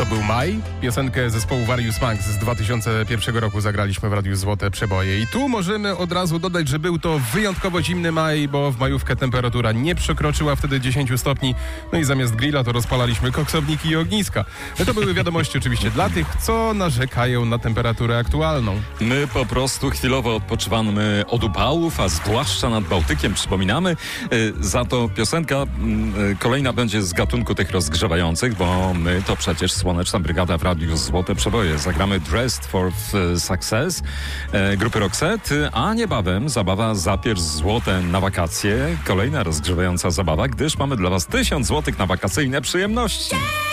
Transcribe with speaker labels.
Speaker 1: to był maj. Piosenkę zespołu Various Monks z 2001 roku zagraliśmy w Radiu Złote Przeboje. I tu możemy od razu dodać, że był to wyjątkowo zimny maj, bo w majówkę temperatura nie przekroczyła wtedy 10 stopni. No i zamiast grilla to rozpalaliśmy koksowniki i ogniska. No to były wiadomości oczywiście dla tych, co narzekają na temperaturę aktualną.
Speaker 2: My po prostu chwilowo odpoczywamy od upałów, a zwłaszcza nad Bałtykiem, przypominamy. Za to piosenka kolejna będzie z gatunku tych rozgrzewających, bo my to przecież Słoneczna Brygada w Radiu Złote Przeboje. Zagramy Dressed for Success grupy Roxette, a niebawem zabawa Zapierz złote na wakacje. Kolejna rozgrzewająca zabawa, gdyż mamy dla Was 1000 złotych na wakacyjne przyjemności.